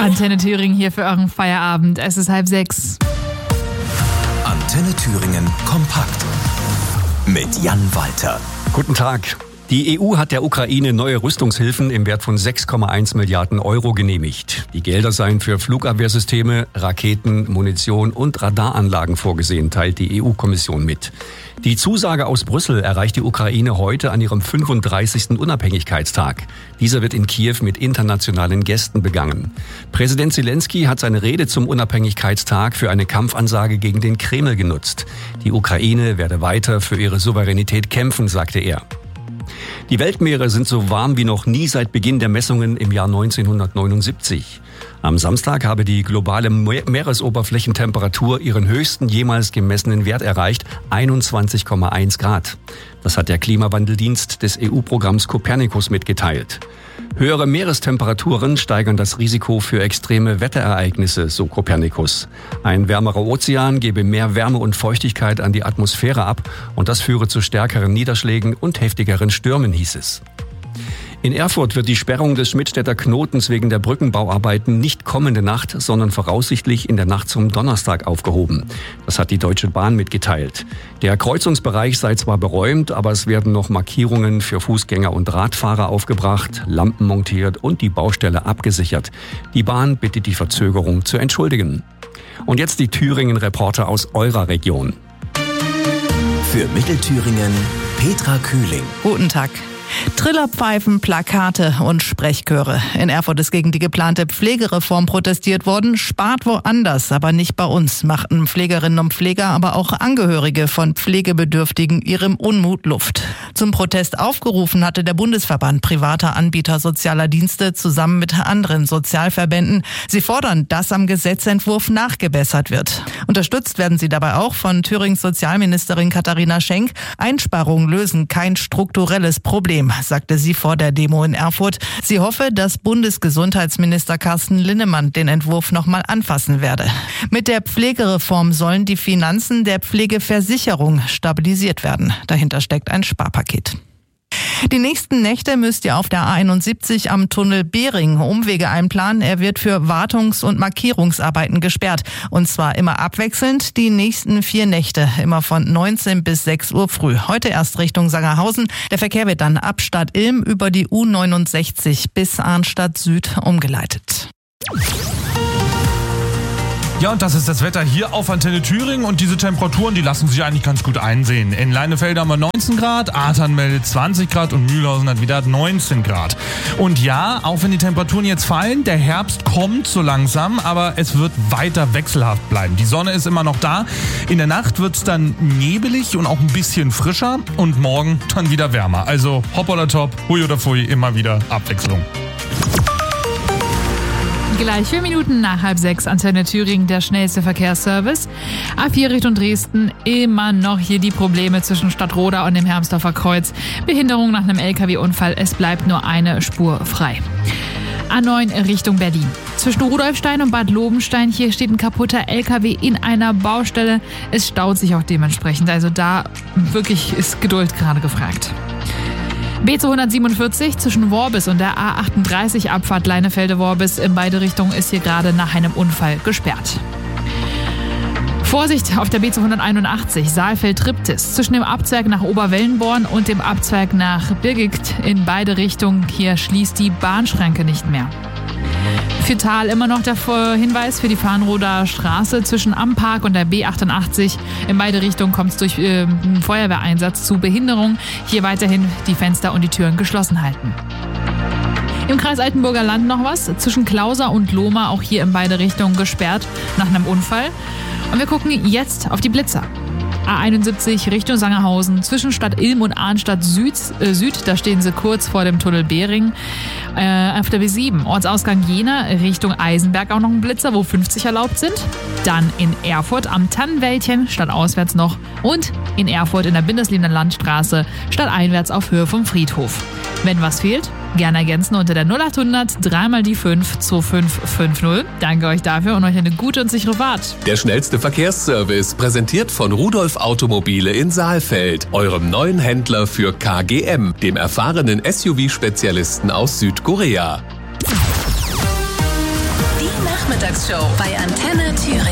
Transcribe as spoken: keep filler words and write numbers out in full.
Antenne Thüringen hier für euren Feierabend. Es ist halb sechs. Antenne Thüringen kompakt mit Jan Walter. Guten Tag. Die E U hat der Ukraine neue Rüstungshilfen im Wert von sechs Komma eins Milliarden Euro genehmigt. Die Gelder seien für Flugabwehrsysteme, Raketen, Munition und Radaranlagen vorgesehen, teilt die E U-Kommission mit. Die Zusage aus Brüssel erreicht die Ukraine heute an ihrem fünfunddreißigsten Unabhängigkeitstag. Dieser wird in Kiew mit internationalen Gästen begangen. Präsident Zelensky hat seine Rede zum Unabhängigkeitstag für eine Kampfansage gegen den Kreml genutzt. Die Ukraine werde weiter für ihre Souveränität kämpfen, sagte er. Die Weltmeere sind so warm wie noch nie seit Beginn der Messungen im Jahr neunzehnhundertneunundsiebzig. Am Samstag habe die globale Meeresoberflächentemperatur ihren höchsten jemals gemessenen Wert erreicht, einundzwanzig Komma eins Grad. Das hat der Klimawandeldienst des E U-Programms Copernicus mitgeteilt. Höhere Meerestemperaturen steigern das Risiko für extreme Wetterereignisse, so Copernicus. Ein wärmerer Ozean gebe mehr Wärme und Feuchtigkeit an die Atmosphäre ab und das führe zu stärkeren Niederschlägen und heftigeren Stürmen, hieß es. In Erfurt wird die Sperrung des Schmidtstädter Knotens wegen der Brückenbauarbeiten nicht kommende Nacht, sondern voraussichtlich in der Nacht zum Donnerstag aufgehoben. Das hat die Deutsche Bahn mitgeteilt. Der Kreuzungsbereich sei zwar beräumt, aber es werden noch Markierungen für Fußgänger und Radfahrer aufgebracht, Lampen montiert und die Baustelle abgesichert. Die Bahn bittet die Verzögerung zu entschuldigen. Und jetzt die Thüringen-Reporter aus eurer Region. Für Mittelthüringen Petra Kühling. Guten Tag. Trillerpfeifen, Plakate und Sprechchöre. In Erfurt ist gegen die geplante Pflegereform protestiert worden. Spart woanders, aber nicht bei uns, machten Pflegerinnen und Pfleger, aber auch Angehörige von Pflegebedürftigen ihrem Unmut Luft. Zum Protest aufgerufen hatte der Bundesverband privater Anbieter sozialer Dienste zusammen mit anderen Sozialverbänden. Sie fordern, dass am Gesetzentwurf nachgebessert wird. Unterstützt werden sie dabei auch von Thürings Sozialministerin Katharina Schenk. Einsparungen lösen kein strukturelles Problem, sagte sie vor der Demo in Erfurt. Sie hoffe, dass Bundesgesundheitsminister Carsten Linnemann den Entwurf nochmal anfassen werde. Mit der Pflegereform sollen die Finanzen der Pflegeversicherung stabilisiert werden. Dahinter steckt ein Sparpaket. Die nächsten Nächte müsst ihr auf der A einundsiebzig am Tunnel Behring Umwege einplanen. Er wird für Wartungs- und Markierungsarbeiten gesperrt. Und zwar immer abwechselnd die nächsten vier Nächte, immer von neunzehn bis sechs Uhr früh. Heute erst Richtung Sangerhausen. Der Verkehr wird dann ab Stadt Ilm über die U neunundsechzig bis Arnstadt Süd umgeleitet. Ja, und das ist das Wetter hier auf Antenne Thüringen und diese Temperaturen, die lassen sich eigentlich ganz gut einsehen. In Leinefelde haben wir neunzehn Grad, Ahrtal meldet zwanzig Grad und Mühlhausen hat wieder neunzehn Grad. Und ja, auch wenn die Temperaturen jetzt fallen, der Herbst kommt so langsam, aber es wird weiter wechselhaft bleiben. Die Sonne ist immer noch da. In der Nacht wird es dann nebelig und auch ein bisschen frischer und morgen dann wieder wärmer. Also hopp oder top, hui oder pfui, immer wieder Abwechslung. Gleich vier Minuten nach halb sechs, Antenne Thüringen, der schnellste Verkehrsservice. A vier Richtung Dresden, immer noch hier die Probleme zwischen Stadtroda und dem Hermsdorfer Kreuz. Behinderung nach einem L K W-Unfall, es bleibt nur eine Spur frei. A neun Richtung Berlin. Zwischen Rudolfstein und Bad Lobenstein, hier steht ein kaputter L K W in einer Baustelle. Es staut sich auch dementsprechend, also da wirklich ist Geduld gerade gefragt. B Z hundertsiebenundvierzig zwischen Worbis und der A achtunddreißig Abfahrt Leinefelde-Worbis in beide Richtungen ist hier gerade nach einem Unfall gesperrt. Vorsicht auf der B Z hunderteinundachtzig Saalfeld-Triptis zwischen dem Abzweig nach Oberwellenborn und dem Abzweig nach Birgit in beide Richtungen. Hier schließt die Bahnschranke nicht mehr. Für Thal immer noch der Hinweis für die Farnroder Straße zwischen Ampark und der B achtundachtzig. In beide Richtungen kommt es durch äh, einen Feuerwehreinsatz zu Behinderung. Hier weiterhin die Fenster und die Türen geschlossen halten. Im Kreis Altenburger Land noch was. Zwischen Klauser und Lohmar auch hier in beide Richtungen gesperrt nach einem Unfall. Und wir gucken jetzt auf die Blitzer. A einundsiebzig Richtung Sangerhausen, zwischen Stadt Ilm und Arnstadt Süd, äh, Süd, da stehen sie kurz vor dem Tunnel Behring. Äh, auf der B sieben, Ortsausgang Jena, Richtung Eisenberg auch noch ein Blitzer, wo fünfzig erlaubt sind. Dann in Erfurt am Tannenwäldchen, stadtauswärts noch. Und in Erfurt in der Bindesliebener Landstraße, stadteinwärts auf Höhe vom Friedhof. Wenn was fehlt, gerne ergänzen unter der null achthundert drei mal die fünf zwei fünf fünf null. Danke euch dafür und euch eine gute und sichere Fahrt. Der schnellste Verkehrsservice, präsentiert von Rudolf Automobile in Saalfeld, eurem neuen Händler für K G M, dem erfahrenen S U V-Spezialisten aus Südkorea. Die Nachmittagsshow bei Antenne Thüringen.